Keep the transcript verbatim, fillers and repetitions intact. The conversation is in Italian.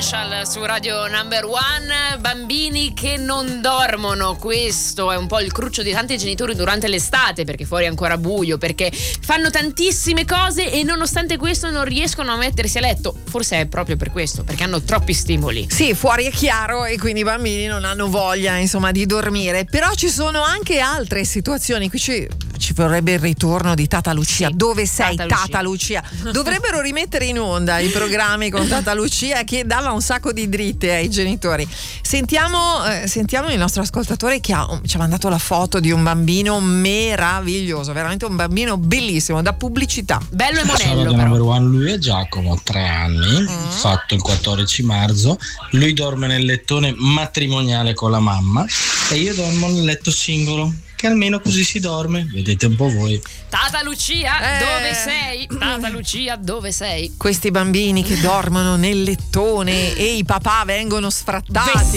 Essential su Radio Number One. Bambini che non dormono, questo è un po' il cruccio di tanti genitori durante l'estate, perché fuori è ancora buio, perché fanno tantissime cose e nonostante questo non riescono a mettersi a letto. Forse è proprio per questo, perché hanno troppi stimoli. Sì, fuori è chiaro e quindi i bambini non hanno voglia, insomma, di dormire. Però ci sono anche altre situazioni. Qui ci, ci vorrebbe il ritorno di Tata Lucia. Sì, dove sei, Tata Lucia? Tata Lucia? Dovrebbero rimettere in onda i programmi con Tata Lucia, che dava un sacco di dritte ai genitori. Sentiamo, eh, sentiamo il nostro ascoltatore che ha, ci ha mandato la foto di un bambino meraviglioso, veramente un bambino bellissimo, da pubblicità. Bello e monello. Ciao Radio Number One, lui è Giacomo, tre anni, mm. fatto il quattordici marzo. Lui dorme nel lettone matrimoniale con la mamma e io dormo nel letto singolo, che almeno così si dorme, vedete un po' voi. Tata Lucia, eh. dove sei? Tata Lucia, dove sei? Questi bambini che dormono nel lettone e i papà vengono sfrattati.